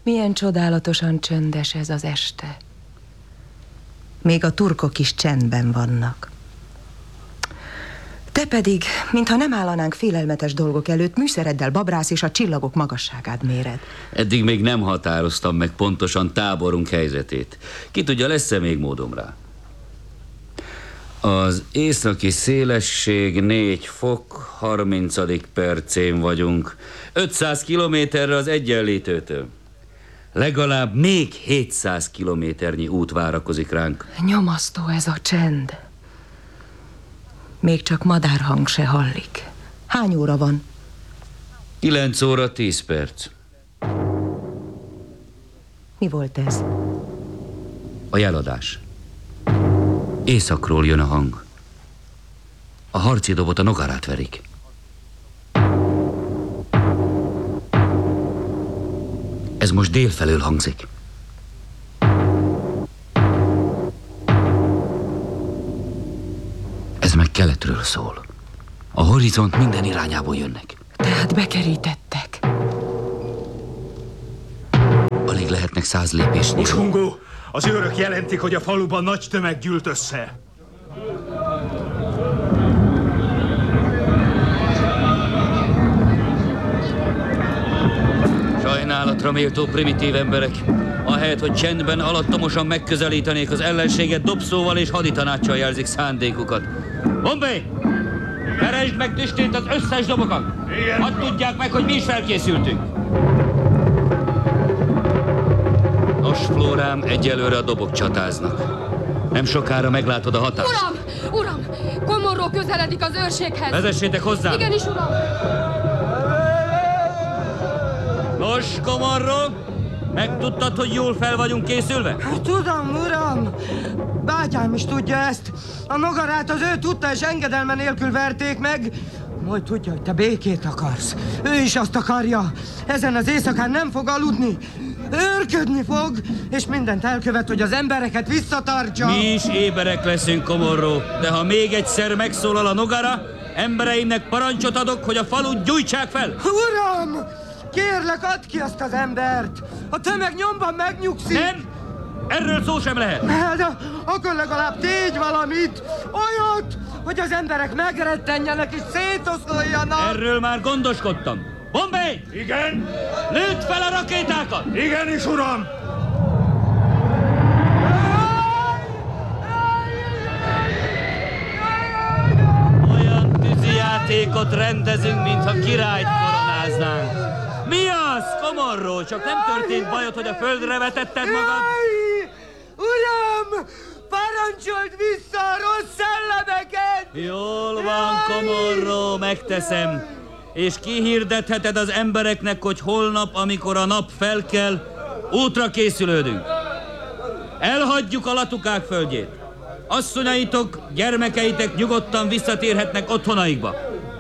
Milyen csodálatosan csöndes ez az este. Még a turkok is csendben vannak. Te pedig, mintha nem állanánk félelmetes dolgok előtt, műszereddel babrász és a csillagok magasságát méred. Eddig még nem határoztam meg pontosan táborunk helyzetét. Ki tudja, lesz-e még módom rá? Az északi szélesség 4 fok, 30. percén vagyunk. 500 kilométerre az Egyenlítőtől. Legalább még 700 kilométernyi út várakozik ránk. Nyomasztó ez a csend. Még csak madárhang se hallik. Hány óra van? 9 óra 10 perc. Mi volt ez? A jeladás. Északról jön a hang. A harci dobot a Nogarát verik. Ez most délfelől hangzik. Ez meg keletről szól. A horizont minden irányából jönnek. Tehát bekerítettek. Alig lehetnek 100 lépésnél. Usungó, az őrök jelentik, hogy a faluban nagy tömeg gyűlt össze. Sajnálatra méltó primitív emberek. Ahelyett, hogy csendben, alattomosan megközelítenék az ellenséget, dobszóval és haditanáccsal jelzik szándékukat. Bombay! Keresd meg tüstént az összes dobokat! Hadd tudják meg, hogy mi is felkészültünk! Nos, Flórám, egyelőre a dobok csatáznak. Nem sokára meglátod a hatást. Uram! Komorró közeledik az őrséghez! Vezessétek hozzá! Igenis, uram! Nos, Komorró, megtudtad, hogy jól fel vagyunk készülve? Tudom, uram! Bátyám is tudja ezt. A Nogarát az ő tudta, és engedelme nélkül verték meg. Majd tudja, hogy te békét akarsz. Ő is azt akarja. Ezen az éjszakán nem fog aludni. Őrködni fog, és mindent elkövet, hogy az embereket visszatartsa. Mi is éberek leszünk, Komorró, de ha még egyszer megszólal a Nogara, embereimnek parancsot adok, hogy a falut gyújtsák fel. Uram! Kérlek, add ki azt az embert! A tömeg nyomban megnyugszik! Nem! Erről szó sem lehet! De akkor legalább tégy valamit! Olyat, hogy az emberek megrettenjenek és szétoszoljanak! Erről már gondoskodtam. Bombay! Igen? Lőtt fel a rakétákat! Igenis, uram! Olyan tűzijátékot rendezünk, mintha királyt koronáznánk. Mi az, Komorró? Csak nem történt bajod, hogy a földre vetetted magad? Jaj! Uram! Parancsold vissza a rossz szellemeket! Jól van, Komorró, megteszem. És kihirdetheted az embereknek, hogy holnap, amikor a nap felkel, útra készülődünk. Elhagyjuk a latukák földjét. Asszonyaitok, gyermekeitek nyugodtan visszatérhetnek otthonaikba.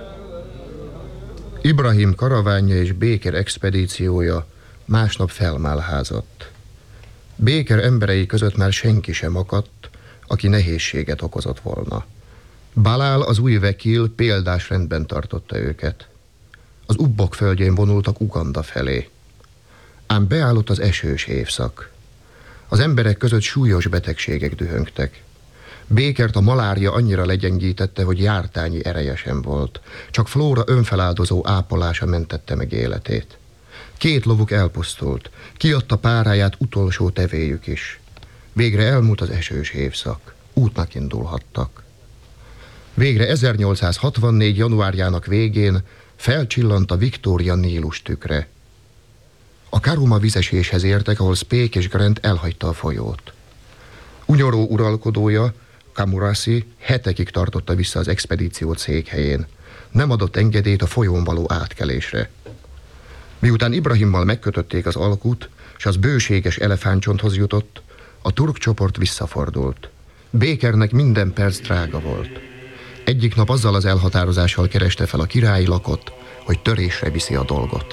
Ibrahim karavánja és Béker expedíciója másnap felmálházott. Béker emberei között már senki sem akadt, aki nehézséget okozott volna. Balál, az új vekil példás rendben tartotta őket. Az Ubbok földjén vonultak Uganda felé. Ám beállott az esős évszak. Az emberek között súlyos betegségek dühöngtek. Békert a malária annyira legyengítette, hogy jártányi ereje sem volt. Csak Flóra önfeláldozó ápolása mentette meg életét. 2 lovuk elpusztult, kiadta páráját utolsó tevéjük is. Végre elmúlt az esős évszak, útnak indulhattak. Végre 1864. januárjának végén felcsillant a Victoria Nílus tükre. A Karuma vizeséshez értek, ahol Speke és Grant elhagyta a folyót. Unyoró uralkodója, Kamurasi hetekig tartotta vissza az expedíciót székhelyén. Nem adott engedélyt a folyón való átkelésre. Miután Ibrahimmal megkötötték az alkut, és az bőséges elefántcsonthoz jutott, a turk csoport visszafordult. Békernek minden perc drága volt. Egyik nap azzal az elhatározással kereste fel a királyi lakot, hogy törésre viszi a dolgot.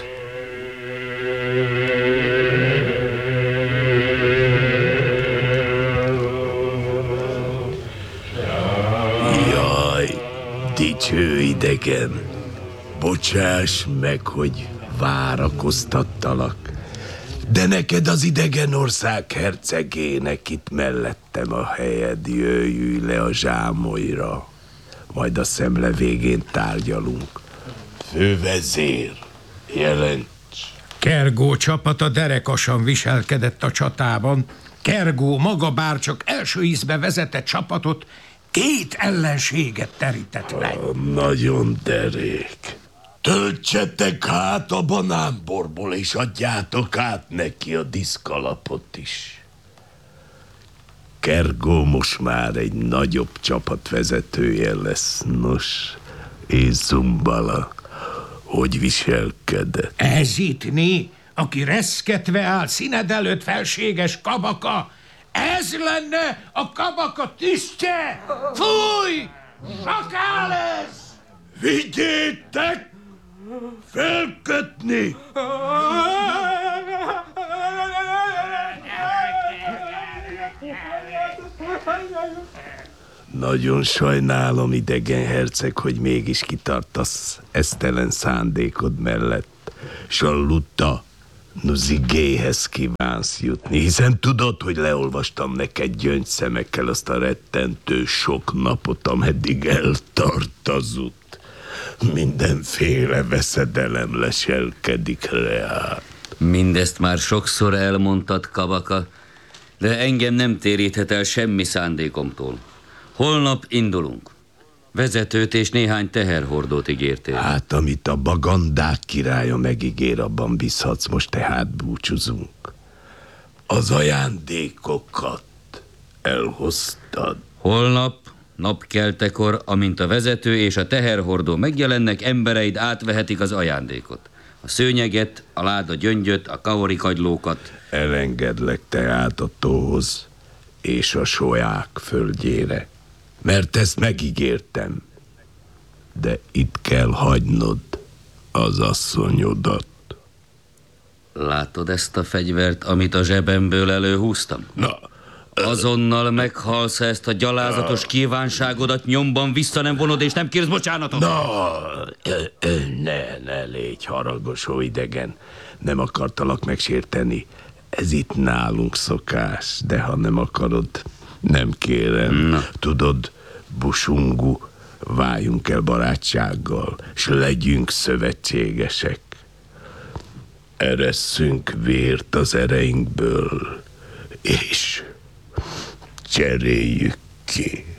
Jaj, dicső idegen, bocsáss meg, hogy várakoztattalak. De neked az idegen ország hercegének itt mellettem a helyed, jöjj le a zsámolyra. Majd a szemle végén tárgyalunk. Fővezér, jelent. Kergó csapata derekasan viselkedett a csatában. Kergó maga bárcsak első ízbe vezetett csapatot, 2 ellenséget terített meg. Nagyon derék. Töltsetek hát a banánborból, és adjátok át neki a diszkalapot is. Kergó most már egy nagyobb csapat vezetője lesz, nos, és Zumbala, hogy viselkedett? Ez itt aki reszketve áll színed előtt, felséges Kabaka, ez lenne a Kabaka tisztje! Fúj! Sakál ez! Vigyétek! Felkötni! Nagyon sajnálom, idegen herceg, hogy mégis kitartasz esztelen szándékod mellett, s a Lutta Nuzigéhez kívánsz jutni, hiszen tudod, hogy leolvastam neked gyöngyszemekkel azt a rettentő sok napot, ameddig eltart az út. Mindenféle veszedelem leselkedik reát. Mindezt már sokszor elmondtad, Kabaka, de engem nem téríthet el semmi szándékomtól. Holnap indulunk. Vezetőt és néhány teherhordót ígértél. Hát, amit a Bagandák királya megígér, abban bízhatsz, most tehát búcsúzunk. Az ajándékokat elhoztad. Holnap, napkeltekor, amint a vezető és a teherhordó megjelennek, embereid átvehetik az ajándékot. A szőnyeget, a láda gyöngyöt, a kaorikagylókat. Elengedlek tehát a tóhoz és a soják földjére, mert ezt megígértem. De itt kell hagynod az asszonyodat. Látod ezt a fegyvert, amit a zsebemből előhúztam? Na, azonnal meghalsz, ezt a gyalázatos kívánságodat nyomban vissza nem vonod, és nem kérsz bocsánatot? Ne légy haragos, ó idegen. Nem akartalak megsérteni. Ez itt nálunk szokás, de ha nem akarod, nem kérem. Na. Tudod, Busungu, váljunk el barátsággal, s legyünk szövetségesek. Eresszünk vért az ereinkből, és cseréljük ki.